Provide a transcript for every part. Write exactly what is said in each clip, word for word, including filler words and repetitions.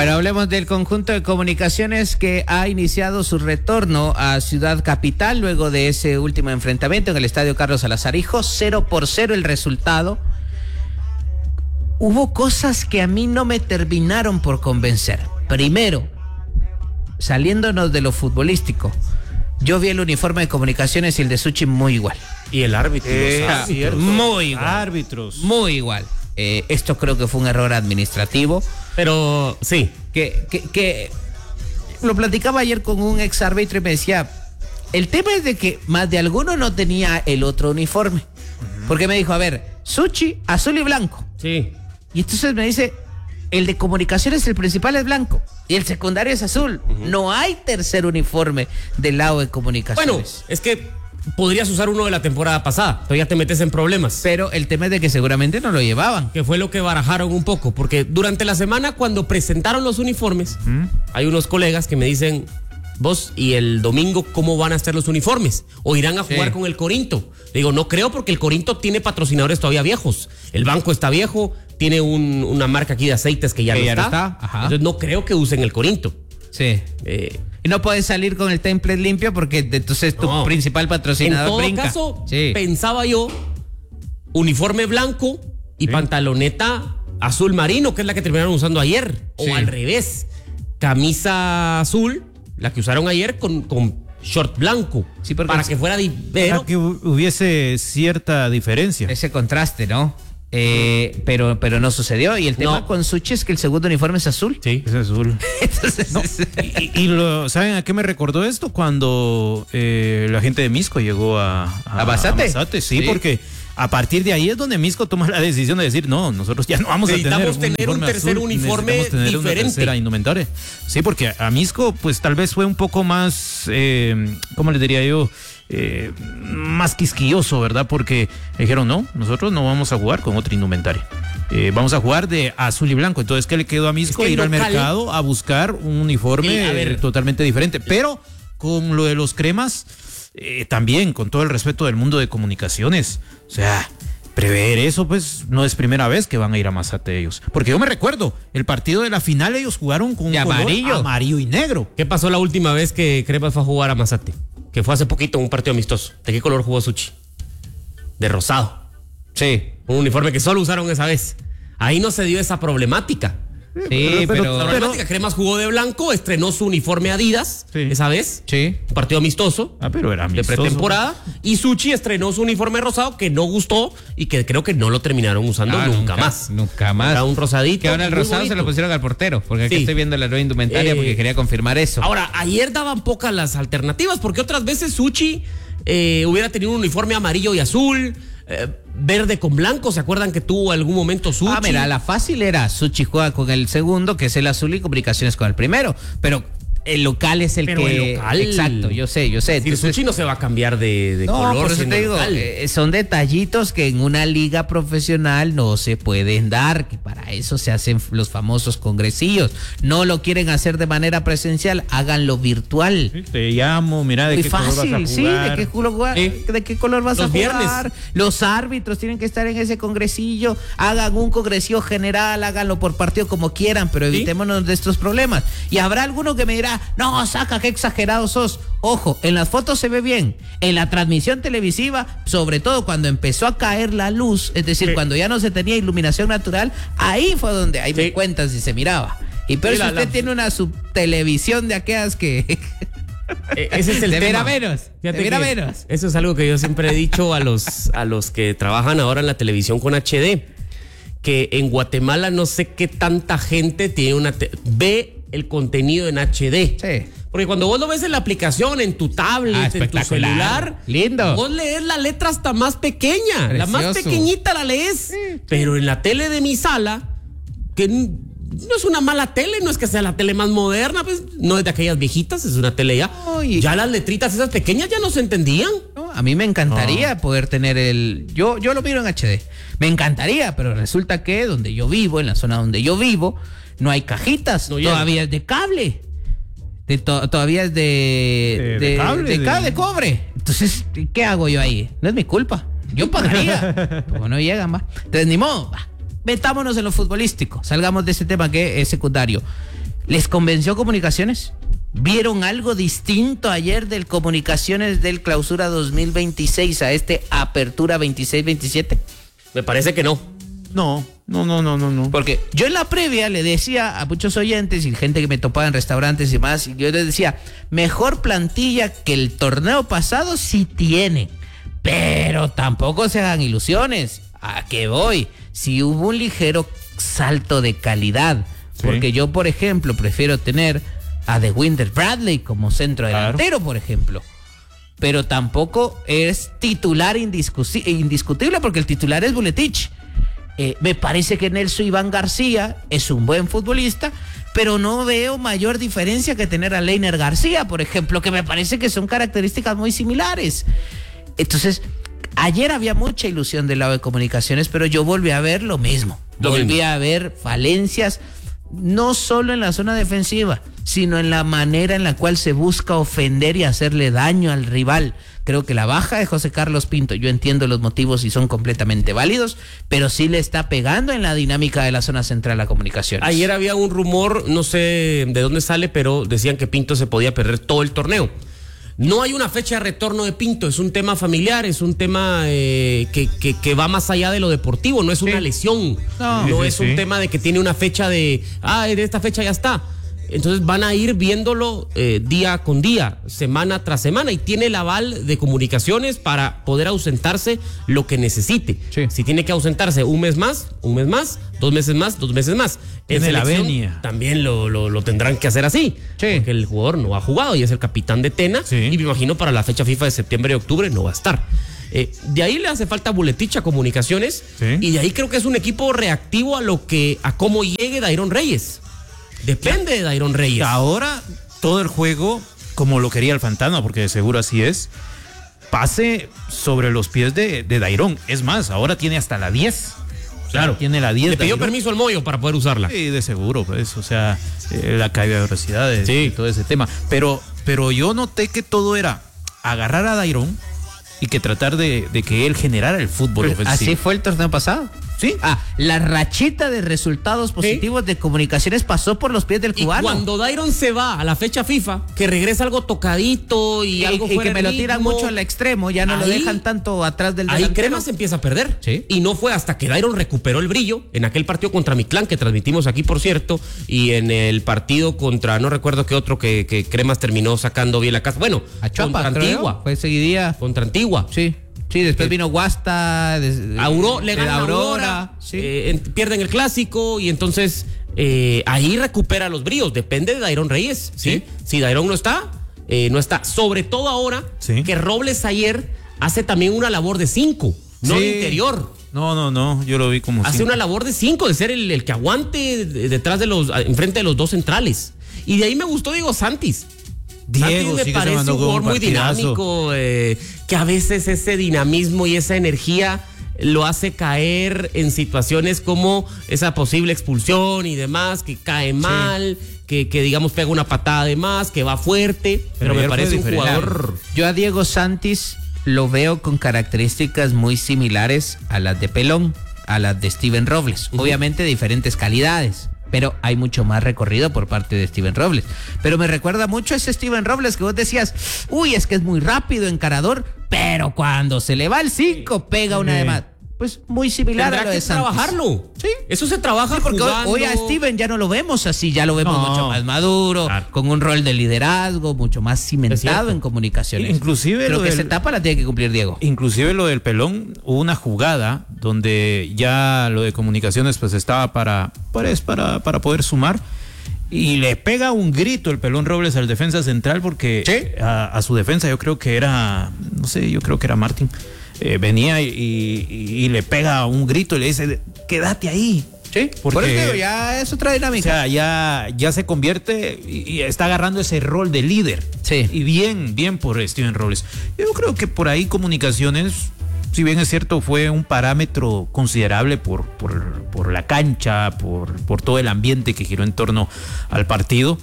Pero hablemos del conjunto de comunicaciones que ha iniciado su retorno a Ciudad Capital luego de ese último enfrentamiento en el estadio Carlos Salazar Hijo. Cero por cero el resultado. Hubo cosas que a mí no me terminaron por convencer. Primero, saliéndonos de lo futbolístico, yo vi el uniforme de comunicaciones y el de Suchi muy igual. Y el árbitro. Eh, ah, muy igual. Árbitros. Muy igual. Eh, esto creo que fue un error administrativo. Pero sí. Que, que, que lo platicaba ayer con un ex árbitro y me decía, el tema es de que más de alguno no tenía el otro uniforme. Uh-huh. Porque me dijo, a ver, Suchi, azul y blanco. Sí. Y entonces me dice, el de comunicaciones, el principal es blanco y el secundario es azul. Uh-huh. No hay tercer uniforme del lado de comunicaciones. Bueno, es que podrías usar uno de la temporada pasada, pero ya te metes en problemas. Pero el tema es de que seguramente no lo llevaban. Que fue lo que barajaron un poco, porque durante la semana cuando presentaron los uniformes, ¿Mm? hay unos colegas que me dicen, vos, ¿y el domingo cómo van a estar los uniformes? ¿O irán a jugar sí. con el Corinto? Le digo, no creo, porque el Corinto tiene patrocinadores todavía viejos. El banco está viejo, tiene un, una marca aquí de aceites que ya, que no, ya está. no está. Ajá. Entonces no creo que usen el Corinto. Sí. Eh, y no puedes salir con el template limpio porque entonces tu no. principal patrocinador En todo brinca. caso, sí. pensaba yo, uniforme blanco y sí. pantaloneta azul marino, que es la que terminaron usando ayer. Sí. O al revés, camisa azul, la que usaron ayer con, con short blanco. Sí, para que fuera... Di- para que hubiese cierta diferencia. Ese contraste, ¿no? Eh, pero, pero no sucedió. Y el tema no. con Suchi es que el segundo uniforme es azul. Sí, es azul. Entonces, no. Y, y lo, ¿saben a qué me recordó esto? Cuando eh, la gente de Misco llegó a... ¿A, ¿A Basate? A Basate, sí, sí, porque a partir de ahí es donde Misco toma la decisión de decir, no, nosotros ya no vamos a tener un, tener un tercer azul, uniforme tener diferente. Una tercera indumentaria. Sí, porque a Misco pues tal vez fue un poco más, eh, ¿cómo le diría yo? Eh, más quisquilloso, ¿verdad? Porque dijeron, no, nosotros no vamos a jugar con otra indumentaria. Eh, vamos a jugar de azul y blanco. Entonces, ¿qué le quedó a Misco? Es que ir local, al mercado a buscar un uniforme a ver, totalmente diferente. Pero con lo de los cremas, eh, también, con todo el respeto del mundo de comunicaciones. O sea, prever eso, pues, no es primera vez que van a ir a Mazate ellos. Porque yo me recuerdo, el partido de la final ellos jugaron con un color amarillo. amarillo y negro. ¿Qué pasó la última vez que Cremas fue a jugar a Mazate? Que fue hace poquito un partido amistoso. ¿De qué color jugó Suchi? De rosado. Sí. Un uniforme que solo usaron esa vez. Ahí no se dio esa problemática. Sí, pero... pero la problemática, pero, Cremas jugó de blanco, estrenó su uniforme Adidas, sí. esa vez. Sí. Un partido amistoso. Ah, pero era amistoso. De pretemporada. Y Suchi estrenó su uniforme rosado que no gustó y que creo que no lo terminaron usando ah, nunca, nunca más. Nunca más. Era un rosadito. Que ahora el rosado bonito. Se lo pusieron al portero, porque aquí sí. estoy viendo la nueva indumentaria eh, porque quería confirmar eso. Ahora, ayer daban pocas las alternativas, porque otras veces Suchi eh, hubiera tenido un uniforme amarillo y azul. Eh, verde con blanco, ¿se acuerdan que tuvo algún momento Suchi? Ah, mira, la fácil era Suchi juega con el segundo, que es el azul, y comunicaciones con el primero, pero el local es el pero que... el local. Exacto, yo sé, yo sé. Entonces, Suchi no se va a cambiar de, de no, color. Por eso te digo, eh, son detallitos que en una liga profesional no se pueden dar, que para eso se hacen los famosos congresillos. No lo quieren hacer de manera presencial, háganlo virtual. Sí, te llamo, mira de Muy qué fácil, color vas a jugar. Sí, de qué color, ¿Eh? de qué color vas los a jugar. Viernes. Los árbitros tienen que estar en ese congresillo, hagan un congresillo general, háganlo por partido como quieran, pero evitémonos ¿Sí? de estos problemas. Y habrá alguno que me dirá, no, saca, qué exagerado sos. Ojo, en las fotos se ve bien, en la transmisión televisiva, sobre todo cuando empezó a caer la luz, es decir, sí. cuando ya no se tenía iluminación natural, ahí fue donde ahí sí. me cuentan si se miraba. Y pero sí, si usted la... tiene una subtelevisión de aquellas que... Ese es el de tema. Menos, de vera menos. Eso es algo que yo siempre he dicho a los, a los que trabajan ahora en la televisión con H D, que en Guatemala no sé qué tanta gente tiene una te- ve el contenido en H D. Sí. Porque cuando vos lo ves en la aplicación, en tu tablet, ah, en tu celular, lindo. Vos lees la letra hasta más pequeña. Precioso. La más pequeñita la lees. Sí, sí. Pero en la tele de mi sala, que no es una mala tele, no es que sea la tele más moderna, pues no es de aquellas viejitas, es una tele ya. Oye. Ya las letritas esas pequeñas ya no se entendían. No, a mí me encantaría oh. poder tener el... Yo, yo lo miro en H D. Me encantaría, pero resulta que donde yo vivo, en la zona donde yo vivo, no hay cajitas. No, todavía es de cable. De to- todavía es de... De, de, de cable. De, de cable, de cobre. Entonces, ¿qué hago yo ahí? No es mi culpa. Yo pagaría. Como no llegan, va. Entonces, ni modo, va. Metámonos en lo futbolístico, salgamos de ese tema que es secundario. ¿Les convenció Comunicaciones? ¿Vieron algo distinto ayer del Comunicaciones del Clausura dos mil veintiséis a este Apertura veintiséis veintisiete? Me parece que no. No, no, no, no, no, no. Porque yo en la previa le decía a muchos oyentes y gente que me topaba en restaurantes y más, y yo les decía, mejor plantilla que el torneo pasado sí tiene, pero tampoco se hagan ilusiones. ¿A qué voy? Si hubo un ligero salto de calidad, sí. Porque yo, por ejemplo, prefiero tener a The Winder Bradley como centro delantero, claro. Por ejemplo. Pero tampoco es titular indiscu- indiscutible porque el titular es Buletich. Eh, me parece que Nelson Iván García es un buen futbolista, pero no veo mayor diferencia que tener a Leiner García, por ejemplo, que me parece que son características muy similares. Entonces, ayer había mucha ilusión del lado de Comunicaciones, pero yo volví a ver lo mismo. Lo volví mismo. a ver falencias, no solo en la zona defensiva, sino en la manera en la cual se busca ofender y hacerle daño al rival. Creo que la baja de José Carlos Pinto, yo entiendo los motivos y son completamente válidos, pero sí le está pegando en la dinámica de la zona central a Comunicaciones. Ayer había un rumor, no sé de dónde sale, pero decían que Pinto se podía perder todo el torneo. No hay una fecha de retorno de Pinto, es un tema familiar, es un tema eh, que, que, que va más allá de lo deportivo, no es una sí. lesión, no, no sí, es sí. un tema de que tiene una fecha de, ah, de esta fecha ya está. Entonces van a ir viéndolo eh, día con día, semana tras semana, y tiene el aval de Comunicaciones para poder ausentarse lo que necesite. Sí. Si tiene que ausentarse un mes más, un mes más, dos meses más, dos meses más. En selección también lo, lo, lo tendrán que hacer así, sí. porque el jugador no ha jugado y es el capitán de Tena, sí. y me imagino para la fecha FIFA de septiembre y octubre no va a estar. Eh, de ahí le hace falta Buletich a Comunicaciones, sí. y de ahí creo que es un equipo reactivo a lo que, a cómo llegue Dairon Reyes. Depende de Dairon Reyes. Ahora todo el juego, como lo quería el Fantasma, porque de seguro así es, pase sobre los pies de, de Dairon. Es más, ahora tiene hasta la diez. Claro. Tiene la diez. Le pidió Dairon. permiso al Moyo para poder usarla. Sí, de seguro, pues. O sea, eh, la caída de velocidades sí. y todo ese tema. Pero, pero yo noté que todo era agarrar a Dairon y que tratar de, de que él generara el fútbol ofensivo. Así fue el torneo pasado. Sí. Ah, la rachita de resultados positivos ¿sí? de Comunicaciones pasó por los pies del cubano. Y cuando Dairon se va a la fecha FIFA, que regresa algo tocadito y, y algo y fuera que me lo tiran mucho al extremo, ya no ahí, lo dejan tanto atrás del delantero. Ahí Cremas empieza a perder. ¿Sí? Y no fue hasta que Dairon recuperó el brillo en aquel partido contra Mictlán, que transmitimos aquí, por cierto, y en el partido contra, no recuerdo qué otro, que, que Cremas terminó sacando bien la casa. Bueno, a Chapa, contra Antigua. Fue seguidía. Contra Antigua. Sí. Sí, después vino Guasta, des, Auro, le gana Aurora, Aurora sí. eh, en, pierden el clásico y entonces eh, ahí recupera los bríos. Depende de Dairon Reyes, ¿sí? ¿sí? Si Dairon no está, eh, no está. Sobre todo ahora ¿sí? que Robles ayer hace también una labor de cinco, no sí. de interior. No, no, no, yo lo vi como hace cinco. Una labor de cinco, de ser el, el que aguante detrás de los, enfrente de los dos centrales. Y de ahí me gustó Diego Santis. Diego me parece un jugador muy dinámico, eh, que a veces ese dinamismo y esa energía lo hace caer en situaciones como esa posible expulsión y demás, que cae mal, sí. que, que digamos pega una patada de más, que va fuerte, pero, pero me parece un jugador. Yo a Diego Santis lo veo con características muy similares a las de Pelón, a las de Steven Robles, uh-huh. obviamente diferentes calidades. Pero hay mucho más recorrido por parte de Steven Robles. Pero me recuerda mucho a ese Steven Robles que vos decías, uy, es que es muy rápido, encarador, pero cuando se le va el cinco, pega una de más. Pues muy similar Tendrá a lo de que Santis. trabajarlo. Sí. Eso se trabaja sí, porque jugando. Hoy a Steven ya no lo vemos así, ya lo vemos no. mucho más maduro, claro. con un rol de liderazgo, mucho más cimentado en comunicaciones. Inclusive Creo lo que del, esa etapa la tiene que cumplir Diego. Inclusive lo del Pelón, hubo una jugada donde ya lo de comunicaciones pues estaba para, pues, para, para poder sumar. Y le pega un grito el Pelón Robles al defensa central porque ¿sí? a, a su defensa yo creo que era, no sé, yo creo que era Martín. Eh, venía y, y, y le pega un grito y le dice, quédate ahí. Sí, porque por eso ya es otra dinámica. O sea, ya, ya se convierte y, y está agarrando ese rol de líder. Sí. Y bien, bien por Steven Robles. Yo creo que por ahí Comunicaciones, si bien es cierto, fue un parámetro considerable por, por, por la cancha, por, por todo el ambiente que giró en torno al partido.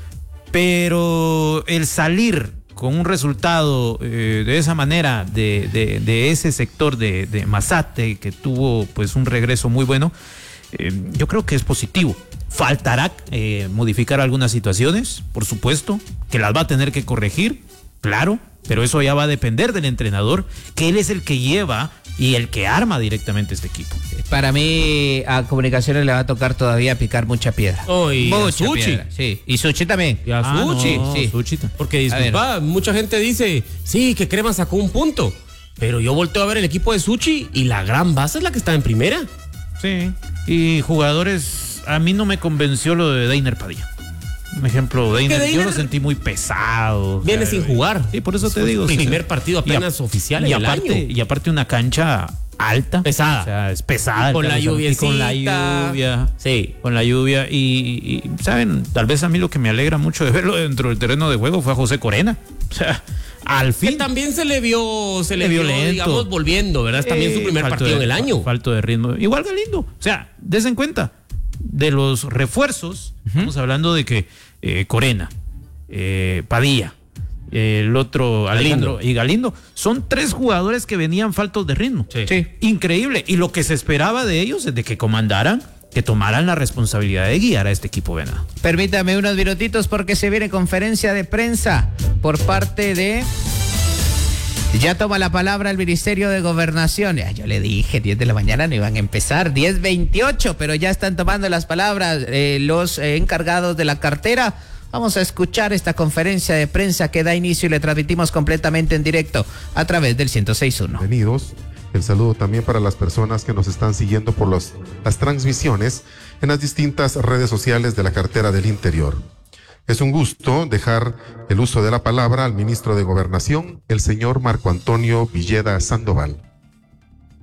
Pero el salir con un resultado eh, de esa manera de, de, de ese sector de, de Mazate, que tuvo pues un regreso muy bueno, eh, yo creo que es positivo. Faltará eh, modificar algunas situaciones, por supuesto, que las va a tener que corregir, claro, pero eso ya va a depender del entrenador, que él es el que lleva y el que arma directamente este equipo. Para mí a Comunicaciones le va a tocar todavía picar mucha piedra. Oh, y a mucha Suchi. piedra, sí. Y Suchi también. Y a Ah, Suchi. no, sí. Suchi. Porque disculpa, mucha gente dice, sí, que Crema sacó un punto. Pero yo volteo a ver el equipo de Suchi y la gran base es la que está en primera. Sí, y jugadores, a mí no me convenció lo de Deiner Padilla. Un ejemplo, Deiner, Deiner yo lo sentí muy pesado. Viene o sea, sin jugar. Sí, por eso te Fue digo. su sí, primer sí. partido apenas Y a- oficial y en el aparte, año. Y aparte una cancha alta. Pesada. O sea, es pesada. Con el la Carlos Alberto, y con la lluviecita. lluvia. Sí. Con la lluvia. Y, y, ¿saben? Tal vez a mí lo que me alegra mucho de verlo dentro del terreno de juego fue a José Corena. O sea, al Que fin. también se le vio, se le Le vio vio, lento. digamos, volviendo, ¿verdad? Es también Eh, su primer falto partido de- en el año. Falto de ritmo. Igual Galindo. O sea, desen cuenta. De los refuerzos, estamos hablando de que eh, Corena, eh, Padilla, eh, el otro Alejandro y Galindo, son tres jugadores que venían faltos de ritmo. Sí. Sí. Increíble. Y lo que se esperaba de ellos es de que comandaran, que tomaran la responsabilidad de guiar a este equipo venado. Permítame unos minutitos porque se viene conferencia de prensa por parte de... Ya toma la palabra el Ministerio de Gobernación. Ya, yo le dije, diez de la mañana no iban a empezar, diez veintiocho, pero ya están tomando las palabras eh, los eh, encargados de la cartera. Vamos a escuchar esta conferencia de prensa que da inicio y le transmitimos completamente en directo a través del ciento seis punto uno. Bienvenidos. El saludo también para las personas que nos están siguiendo por los, las transmisiones en las distintas redes sociales de la cartera del Interior. Es un gusto dejar el uso de la palabra al ministro de Gobernación, el señor Marco Antonio Villeda Sandoval.